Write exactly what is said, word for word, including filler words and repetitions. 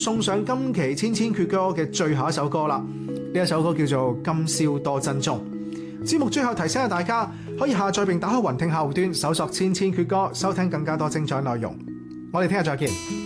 送上今期千千闕歌嘅最後一首歌啦。呢一首歌叫做《今宵多珍重》。節目最後提醒下大家，可以下載並打開雲聽客戶端，搜索千千闕歌，收聽更加多精彩內容。我哋聽日再見。